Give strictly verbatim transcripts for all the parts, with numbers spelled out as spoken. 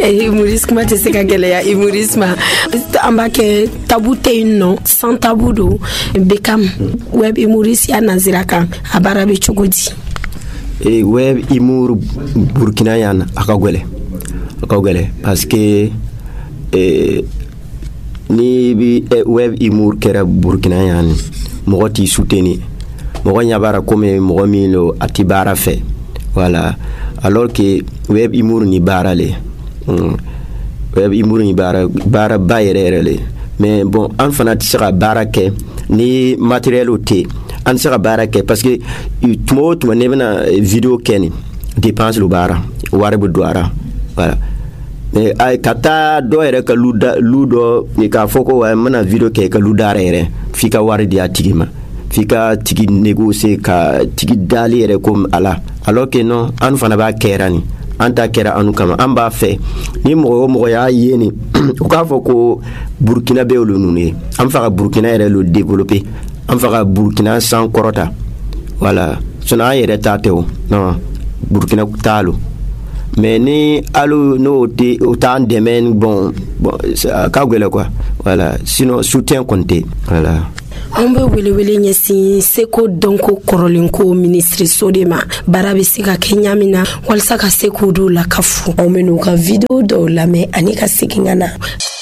humorisme kuma tɛ se ka gɛlɛya humorisme an b'a kɛ tabu tɛ yen nɔ sans tabu don Beckham web humoriste ya nazira kan a baara bɛ cogo di? E web humour Burkina yan a ka gɛlɛ a ka gɛlɛ parce que eh, ni bi web humour kɛra Burkina yan mɔgɔ t'i soutenir mɔgɔ ɲa bara comme mɔgɔ min lo a ti baara fɛ voilà alors que web humour ni baara le mm. web humour ni baara baara ba yɛrɛ yɛrɛ le mais bon an fana tɛ se ka baara kɛ ni matériel o tɛ an tɛ se ka baara kɛ parce que tuma o tuma ne bɛna vidéo kɛ ni dépense lo baara wari bɛ don a la voilà mais ay ka taa dɔ yɛrɛ ka lu da lu dɔ k'a fɔ ko wa n bɛna vidéo kɛ ka lu dara yɛrɛ f'i ka wari di a tigi ma f'i ka tigi négocier ka tigi dali yɛrɛ comme ala alors que non an fana b'a kɛra ni an ta kɛra anu kama an b'a fɛ ni mɔgɔ o mɔgɔ y'a ye ni u k'a fɔ ko Burkina bɛ olu ninnu ye an fɛ ka Burkina yɛrɛ lo développer an fɛ ka Burkina san kɔrɔta voilà sinon an yɛrɛ ta tɛ o non Burkina t'a lo mais ni alu no te o t'an dɛmɛ bon bon ka gɛlɛ quoi voilà sinon soutien compté voilà. An bɛ welewele ɲɛsin seko dɔnko kɔrɔlenko ministre de ma baara bɛ se ka kɛ ɲa min na walasa ka se k'o dɔw lakafu anw bɛ n'u ka video dɔw lamɛn ani ka segin ka na.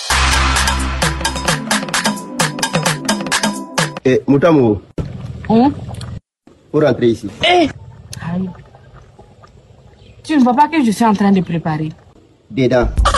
Eh, Moutamo. Hum? Pour rentrer ici. Eh! Aïe. Tu ne vois pas que je suis en train de préparer? Dedans.